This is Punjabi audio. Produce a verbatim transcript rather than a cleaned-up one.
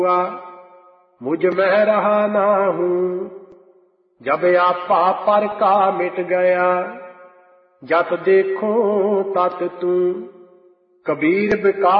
मुझ में रहा ना हूँ जब आपा पर का मिट गया। जत देखो तत तू कबीर बिका